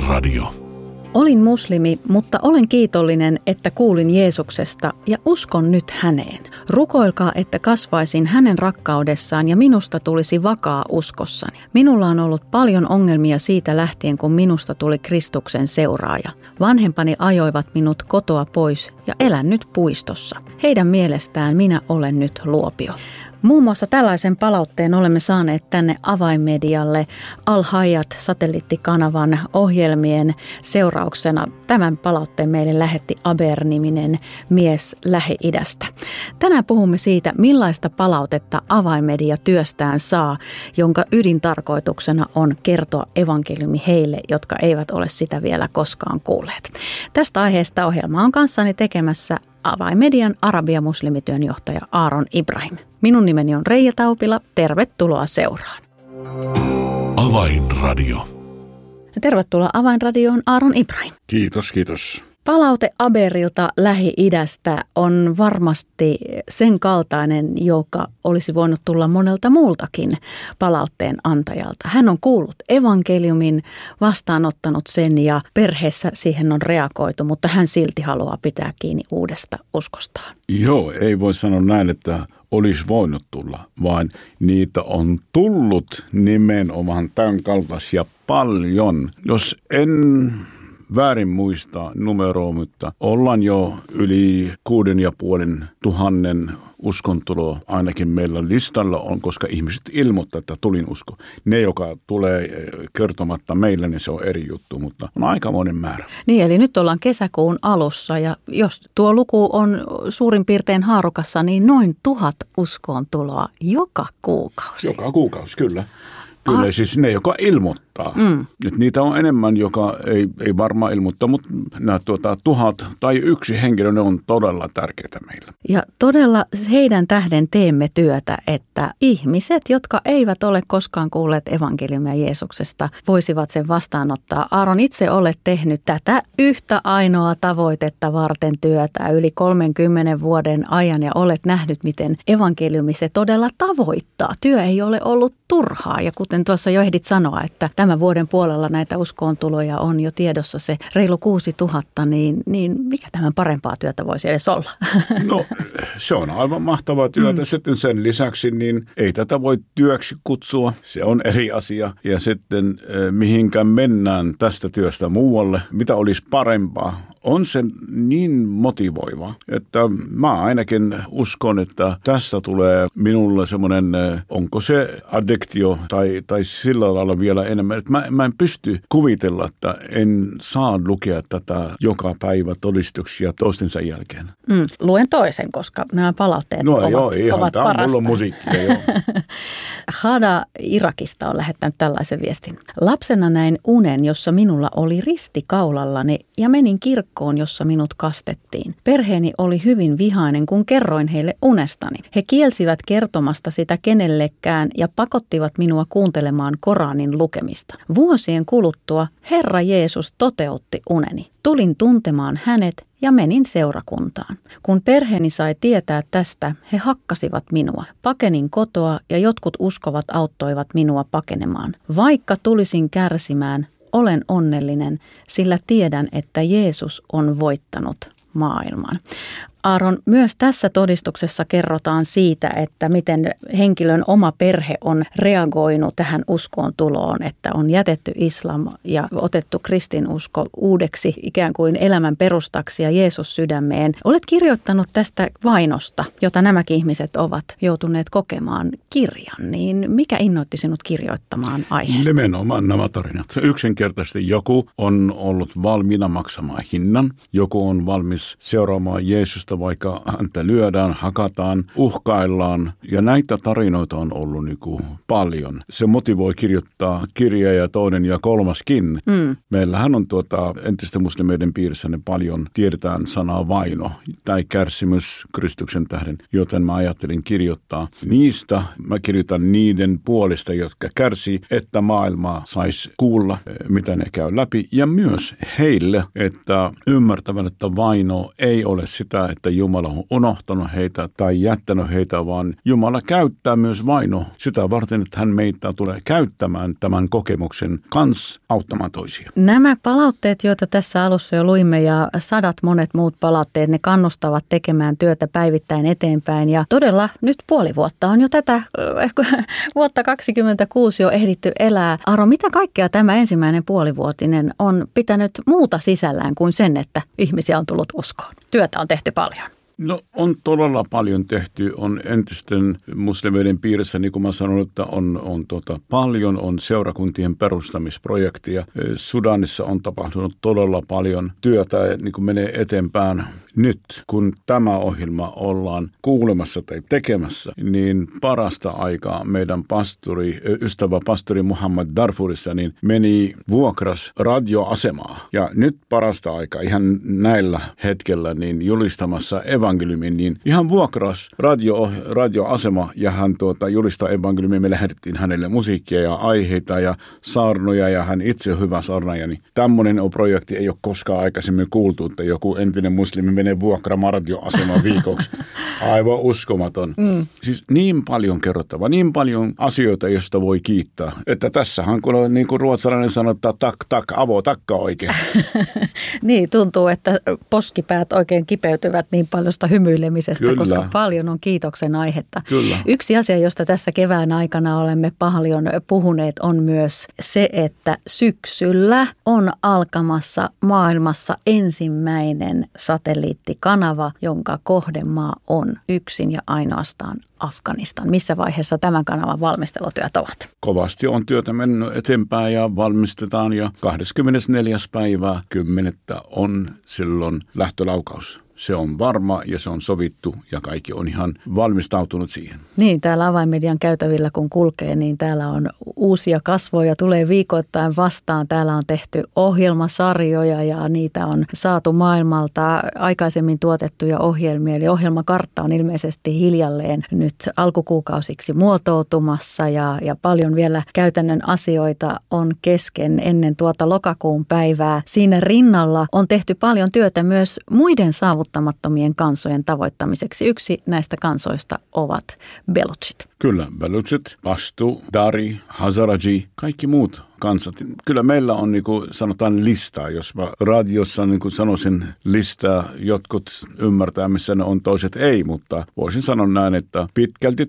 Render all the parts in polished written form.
Avainradio. Olin muslimi, mutta olen kiitollinen, että kuulin Jeesuksesta ja uskon nyt häneen. Rukoilkaa, että kasvaisin hänen rakkaudessaan ja minusta tulisi vakaa uskossani. Minulla on ollut paljon ongelmia siitä lähtien, kun minusta tuli Kristuksen seuraaja. Vanhempani ajoivat minut kotoa pois ja elän nyt puistossa. Heidän mielestään minä olen nyt luopio. Muun muassa tällaisen palautteen olemme saaneet tänne Avainmedialle Al-Hayat satelliittikanavan ohjelmien seurauksena. Tämän palautteen meille lähetti Aber-niminen mies Lähi-idästä. Tänään puhumme siitä, millaista palautetta Avainmedia työstään saa, jonka ydintarkoituksena on kertoa evankeliumi heille, jotka eivät ole sitä vielä koskaan kuulleet. Tästä aiheesta ohjelma on kanssani tekemässä Avainmedian arabia-muslimityönjohtaja Aaron Ibrahim. Minun nimeni on Reija Taupila. Tervetuloa seuraan. Avainradio. Tervetuloa Avainradioon Aaron Ibrahim. Kiitos. Palaute Aberilta Lähi-idästä on varmasti sen kaltainen, joka olisi voinut tulla monelta muultakin palautteen antajalta. Hän on kuullut evankeliumin, vastaanottanut sen ja perheessä siihen on reagoitu, mutta hän silti haluaa pitää kiinni uudesta uskostaan. Joo, ei voi sanoa näin, että olisi voinut tulla, vaan niitä on tullut nimenomaan tämän kaltaisia paljon. Jos en väärin muista numeroa, mutta ollaan jo yli 6,500 uskontuloa ainakin meillä listalla on, koska ihmiset ilmoittaa, että tulin usko. Ne, joka tulee kertomatta meille, niin se on eri juttu, mutta on aikamoinen määrä. Niin, eli nyt ollaan kesäkuun alussa ja jos tuo luku on suurin piirtein haarukassa, niin noin 1000 uskoon tuloa joka kuukausi. Joka kuukausi, kyllä. Kyllä, siis ne, joka ilmoittaa. Nyt niitä on enemmän, joka ei varmaan ilmoittaa, mutta nämä 1000 tai yksi henkilö, ne on todella tärkeitä meillä. Ja todella heidän tähden teemme työtä, että ihmiset, jotka eivät ole koskaan kuulleet evankeliumia Jeesuksesta, voisivat sen vastaanottaa. Aaron, itse olet tehnyt tätä yhtä ainoa tavoitetta varten työtä yli 30 vuoden ajan ja olet nähnyt, miten evankeliumi se todella tavoittaa. Työ ei ole ollut turhaa ja kuten tuossa jo ehdit sanoa, että tämän vuoden puolella näitä uskoontuloja on jo tiedossa se reilu 6000, niin mikä tämän parempaa työtä voisi edes olla? No se on aivan mahtavaa työtä. Sitten sen lisäksi niin ei tätä voi työksi kutsua. Se on eri asia. Ja sitten mihinkään mennään tästä työstä muualle, mitä olisi parempaa. On se niin motivoiva, että mä ainakin uskon, että tästä tulee minulle semmoinen, onko se addiktio tai sillä lailla vielä enemmän. Että mä en pysty kuvitella, että en saa lukea tätä joka päivä todistuksia toistensa jälkeen. Luen toisen, koska nämä palautteet ovat parasta. Mulla on musiikkia, joo. Hada Irakista on lähettänyt tällaisen viestin. Lapsena näin unen, jossa minulla oli risti kaulallani ja menin kirkkoon, jossa minut kastettiin. Perheeni oli hyvin vihainen, kun kerroin heille unestani. He kielsivät kertomasta sitä kenellekään ja pakottivat minua kuuntelemaan Koranin lukemista. Vuosien kuluttua Herra Jeesus toteutti uneni. Tulin tuntemaan hänet ja menin seurakuntaan. Kun perheeni sai tietää tästä, he hakkasivat minua. Pakenin kotoa ja jotkut uskovat auttoivat minua pakenemaan. Vaikka tulisin kärsimään, olen onnellinen, sillä tiedän, että Jeesus on voittanut maailman. Aaron, myös tässä todistuksessa kerrotaan siitä, että miten henkilön oma perhe on reagoinut tähän uskoon tuloon, että on jätetty islam ja otettu kristinusko uudeksi ikään kuin elämän perustaksi ja Jeesus sydämeen. Olet kirjoittanut tästä vainosta, jota nämäkin ihmiset ovat joutuneet kokemaan kirjan, niin mikä innoitti sinut kirjoittamaan aiheesta? Nimenomaan nämä tarinat. Yksinkertaisesti joku on ollut valmiina maksamaan hinnan, joku on valmis seuraamaan Jeesusta, vaikka häntä lyödään, hakataan, uhkaillaan. Ja näitä tarinoita on ollut paljon. Se motivoi kirjoittaa kirja ja toinen ja kolmaskin. Meillähän on entisten muslimeiden piirissä ne paljon tiedetään sanaa vaino tai kärsimys Kristuksen tähden, joten mä ajattelin kirjoittaa niistä. Mä kirjoitan niiden puolesta, jotka kärsii, että maailma saisi kuulla, mitä ne käy läpi. Ja myös heille, että ymmärtävät, että vaino ei ole sitä, että Jumala on unohtanut heitä tai jättänyt heitä, vaan Jumala käyttää myös vaino sitä varten, että hän meitä tulee käyttämään tämän kokemuksen kanssa auttamaan toisia. Nämä palautteet, joita tässä alussa jo luimme ja monet muut palautteet, ne kannustavat tekemään työtä päivittäin eteenpäin. Ja todella nyt puoli vuotta on jo tätä vuotta 2026 jo ehditty elää. Aaro, mitä kaikkea tämä ensimmäinen puolivuotinen on pitänyt muuta sisällään kuin sen, että ihmisiä on tullut uskoon? Työtä on tehty paljon. No on todella paljon tehty, on entisten muslimeiden piirissä, niin kuin mä sanon, että on paljon, on seurakuntien perustamisprojektia. Sudanissa on tapahtunut todella paljon työtä, niin kuin menee eteenpäin. Nyt, kun tämä ohjelma ollaan kuulemassa tai tekemässä, niin parasta aikaa meidän ystävä pastori Muhammad Darfurissa, niin meni vuokras radioasemaa. Ja nyt parasta aikaa ihan näillä hetkellä niin julistamassa evankeliumin, niin ihan vuokras radioasema ja hän julistaa evankeliumin. Me lähetettiin hänelle musiikkia ja aiheita ja saarnoja ja hän itse on hyvä saarnaaja. Niin tämmöinen projekti ei ole koskaan aikaisemmin kuultu, että joku entinen muslimi menee vuokraamaan radioaseman viikoksi. Aivan uskomaton. Siis niin paljon kerrottavaa, niin paljon asioita, joista voi kiittää. Että tässähän kun on niin kuin ruotsalainen sanoo, että tak, avo, takka oikein. Niin, tuntuu, että poskipäät oikein kipeytyvät niin paljon sitä hymyilemisestä, kyllä, koska paljon on kiitoksen aihetta. Kyllä. Yksi asia, josta tässä kevään aikana olemme paljon puhuneet, on myös se, että syksyllä on alkamassa maailmassa ensimmäinen satelliittikanava, jonka kohdemaa on yksin ja ainoastaan Afganistan. Missä vaiheessa tämän kanavan valmistelutyöt ovat? Kovasti on työtä mennyt eteenpäin ja valmistetaan ja 24. päivää 10. on silloin lähtölaukaus. Se on varma ja se on sovittu ja kaikki on ihan valmistautunut siihen. Niin, täällä Avainmedian käytävillä kun kulkee, niin täällä on uusia kasvoja, tulee viikoittain vastaan. Täällä on tehty ohjelmasarjoja ja niitä on saatu maailmalta aikaisemmin tuotettuja ohjelmia. Eli ohjelmakartta on ilmeisesti hiljalleen nyt alkukuukausiksi muotoutumassa ja paljon vielä käytännön asioita on kesken ennen tuota lokakuun päivää. Siinä rinnalla on tehty paljon työtä myös muiden saavuttamattomien kansojen tavoittamiseksi. Yksi näistä kansoista ovat Belutsit. Kyllä, Belutsit, Pashtu, Dari, Hazaraji, kaikki muut kansat. Kyllä meillä on niin kuin sanotaan listaa, jos mä radiossa niin kuin sanoisin listaa, jotkut ymmärtää, missä ne on, toiset ei, mutta voisin sanoa näin, että pitkälti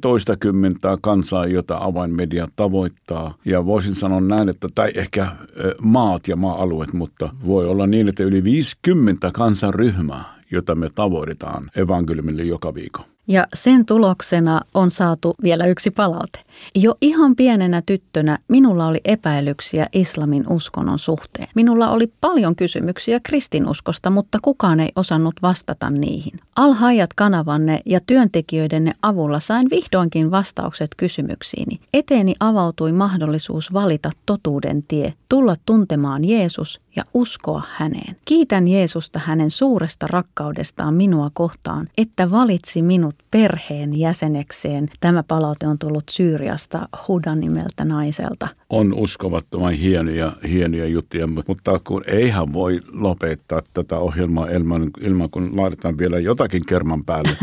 20 kansaa, jota Avainmedia tavoittaa, ja voisin sanoa näin, että tai ehkä maat ja maa-alueet, mutta voi olla niin, että yli 50 kansanryhmää, jota me tavoitetaan evankeliumille joka viikko. Ja sen tuloksena on saatu vielä yksi palaute. Jo ihan pienenä tyttönä minulla oli epäilyksiä islamin uskonnon suhteen. Minulla oli paljon kysymyksiä kristinuskosta, mutta kukaan ei osannut vastata niihin. Al-Hayat-kanavanne ja työntekijöidenne avulla sain vihdoinkin vastaukset kysymyksiini. Eteeni avautui mahdollisuus valita totuuden tie, tulla tuntemaan Jeesus ja uskoa häneen. Kiitän Jeesusta hänen suuresta rakkaudestaan minua kohtaan, että valitsi minut perheen jäsenekseen. Tämä palaute on tullut Syyriasta Hudan nimeltä naiselta. On uskomattoman hienoja juttuja, mutta kun eihän voi lopettaa tätä ohjelmaa ilman kun laitetaan vielä jotakin kerman päälle.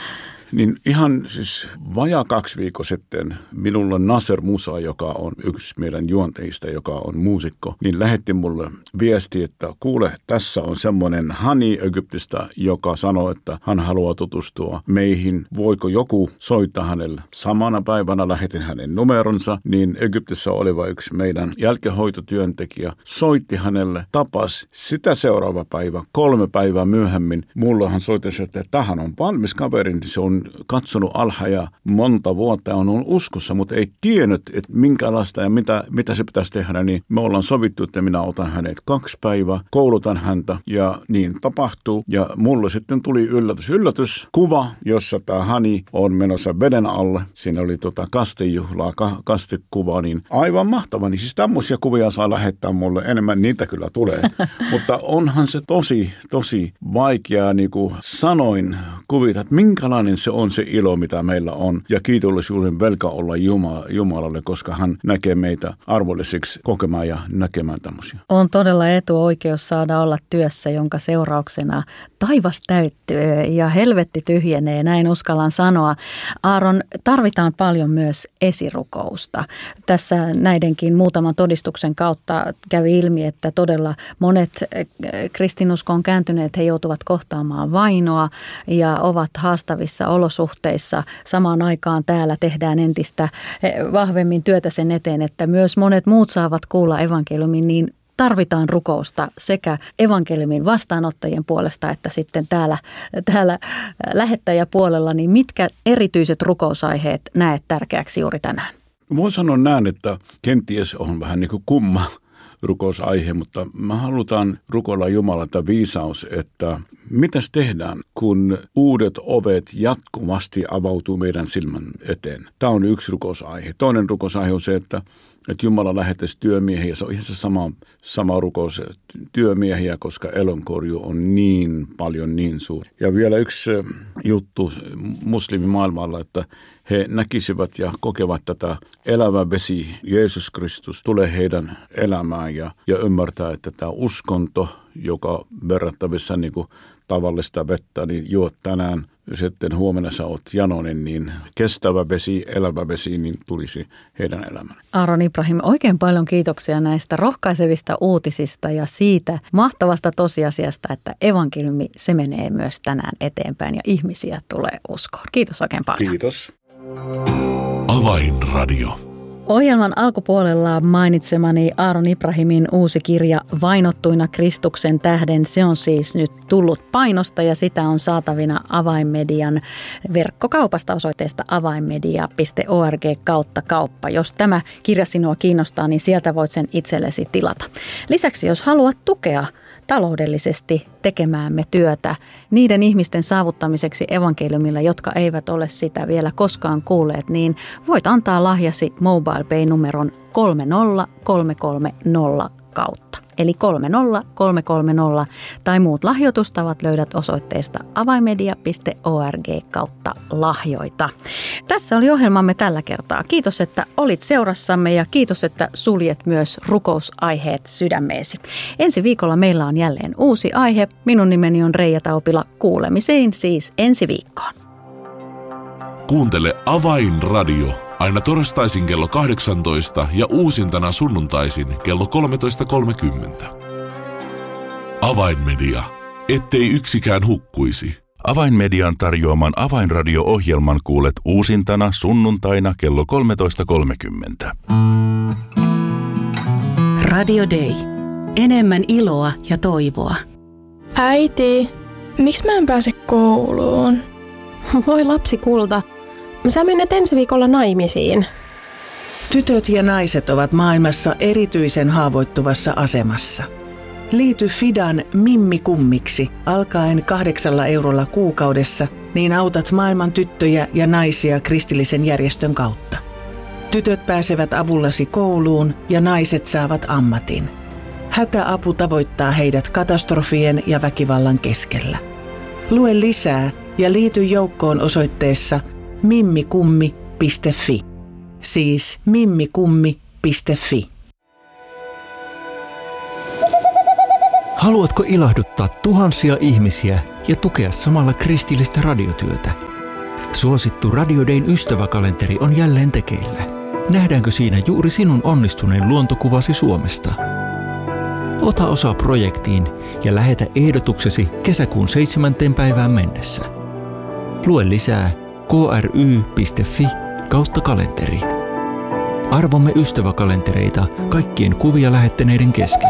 Niin ihan siis vajaa 2 viikkoa sitten minulla Nasser Musa, joka on yksi meidän juonteista, joka on muusikko, niin lähetti mulle viesti, että kuule, tässä on semmoinen Hani Egyptistä, joka sanoo, että hän haluaa tutustua meihin. Voiko joku soittaa hänelle? Samana päivänä lähetin hänen numeronsa, niin Egyptissä oleva yksi meidän jälkehoitotyöntekijä soitti hänelle, tapasi sitä seuraava päivä, 3 päivää myöhemmin. Mullahan soitti, että tähän on valmis kaveri, se on katsonut Al-Hayat monta vuotta ja on uskossa, mutta ei tiennyt, että minkälaista ja mitä se pitäisi tehdä, niin me ollaan sovittu, että minä otan hänet 2 päivää, koulutan häntä ja niin tapahtuu. Ja mulle sitten tuli yllätyskuva, jossa tämä Hani on menossa veden alle. Siinä oli kastejuhlaa, kastekuva, niin aivan mahtava. Niin siis tämmöisiä kuvia saa lähettää mulle, enemmän niitä kyllä tulee. Mutta onhan se tosi vaikeaa niin kuin sanoin kuvita, että minkälainen se on se ilo, mitä meillä on. Ja kiitollisuuden velka olla Jumalalle, koska hän näkee meitä arvollisiksi kokemaan ja näkemään tämmöisiä. On todella etuoikeus saada olla työssä, jonka seurauksena taivas täyttyy ja helvetti tyhjenee, näin uskallan sanoa. Aaron, tarvitaan paljon myös esirukousta. Tässä näidenkin muutaman todistuksen kautta kävi ilmi, että todella monet kristinuskoon kääntyneet, he joutuvat kohtaamaan vainoa ja ovat haastavissa olosuhteissa. Samaan aikaan täällä tehdään entistä vahvemmin työtä sen eteen, että myös monet muut saavat kuulla evankeliumin, niin tarvitaan rukousta sekä evankeliumin vastaanottajien puolesta että sitten täällä lähettäjäpuolella. Niin mitkä erityiset rukousaiheet näet tärkeäksi juuri tänään? Voin sanoa näin, että kenties on vähän niin kuin kumma rukousaihe, mutta me halutaan rukoilla Jumalalta viisaus, että mitäs tehdään, kun uudet ovet jatkuvasti avautuu meidän silmän eteen. Tämä on yksi rukousaihe. Toinen rukousaihe on se, että Jumala lähettäisi työmiehiä. Se on ihan se sama rukous työmiehiä, koska elonkorju on niin paljon, niin suuri. Ja vielä yksi juttu muslimimaailmalla, että he näkisivät ja kokevat tätä elävä vesi, Jeesus Kristus, tulee heidän elämään ja ymmärtää, että tämä uskonto, joka verrattavissa niin kuin tavallista vettä, niin juot tänään, sitten huomenna sä oot janoinen, niin kestävä vesi, elävä vesi, niin tulisi heidän elämään. Aaron Ibrahim, oikein paljon kiitoksia näistä rohkaisevista uutisista ja siitä mahtavasta tosiasiasta, että evankeliumi, se menee myös tänään eteenpäin ja ihmisiä tulee uskoon. Kiitos oikein paljon. Kiitos. Avainradio. Ohjelman alkupuolella mainitsemani Aaron Ibrahimin uusi kirja Vainottuina Kristuksen tähden, se on siis nyt tullut painosta ja sitä on saatavina Avainmedian verkkokaupasta osoitteesta avainmedia.org/kauppa. Jos tämä kirja sinua kiinnostaa, niin sieltä voit sen itsellesi tilata. Lisäksi jos haluat tukea taloudellisesti tekemäämme työtä niiden ihmisten saavuttamiseksi evankeliumilla, jotka eivät ole sitä vielä koskaan kuulleet, niin voit antaa lahjasi MobilePay-numeron 30330 kautta. Eli 30330 tai muut lahjoitustavat löydät osoitteesta avainmedia.org/lahjoita. Tässä oli ohjelmamme tällä kertaa. Kiitos, että olit seurassamme ja kiitos, että suljet myös rukousaiheet sydämeesi. Ensi viikolla meillä on jälleen uusi aihe. Minun nimeni on Reija Taupila. Kuulemisiin siis ensi viikkoon. Kuuntele Avainradio aina torstaisin kello 18 ja uusintana sunnuntaisin kello 13.30. Avainmedia, ettei yksikään hukkuisi. Avainmedian tarjoaman Avainradio-ohjelman kuulet uusintana sunnuntaina kello 13.30. Radio Day. Enemmän iloa ja toivoa. Äiti, miksi mä en pääse kouluun? Voi lapsi kulta. Sä menet ensi viikolla naimisiin. Tytöt ja naiset ovat maailmassa erityisen haavoittuvassa asemassa. Liity Fidan Mimmi Kummiksi alkaen 8 eurolla kuukaudessa, niin autat maailman tyttöjä ja naisia kristillisen järjestön kautta. Tytöt pääsevät avullasi kouluun ja naiset saavat ammatin. Hätäapu tavoittaa heidät katastrofien ja väkivallan keskellä. Lue lisää ja liity joukkoon osoitteessa mimmikummi.fi. Siis mimmikummi.fi. Haluatko ilahduttaa tuhansia ihmisiä ja tukea samalla kristillistä radiotyötä? Suosittu Radio Dayn ystäväkalenteri on jälleen tekeillä. Nähdäänkö siinä juuri sinun onnistuneen luontokuvasi Suomesta? Ota osaa projektiin ja lähetä ehdotuksesi kesäkuun 7. päivään mennessä. Lue lisää kry.fi/kalenteri. Arvomme ystäväkalentereita kaikkien kuvia lähettäneiden kesken.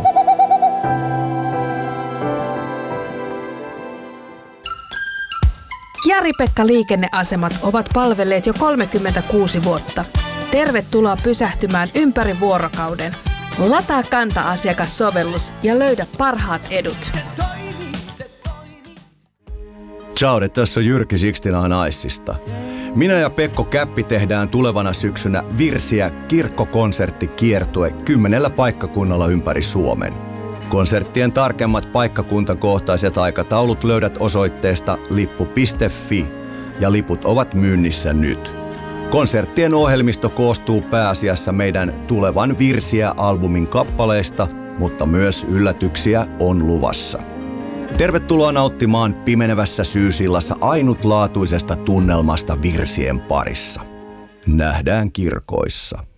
Jari-Pekka Liikenneasemat ovat palvelleet jo 36 vuotta. Tervetuloa pysähtymään ympäri vuorokauden. Lataa Kanta-asiakassovellus ja löydä parhaat edut. Ciao, tässä on Jyrki Sixtina Naissista. Minä ja Pekko Käppi tehdään tulevana syksynä Virsiä kirkkokonserttikiertue 10 paikkakunnalla ympäri Suomen. Konserttien tarkemmat paikkakuntakohtaiset aikataulut löydät osoitteesta lippu.fi. ja liput ovat myynnissä nyt. Konserttien ohjelmisto koostuu pääasiassa meidän tulevan Virsiä-albumin kappaleista, mutta myös yllätyksiä on luvassa. Tervetuloa nauttimaan pimenevässä syysillassa ainutlaatuisesta tunnelmasta virsien parissa. Nähdään kirkoissa.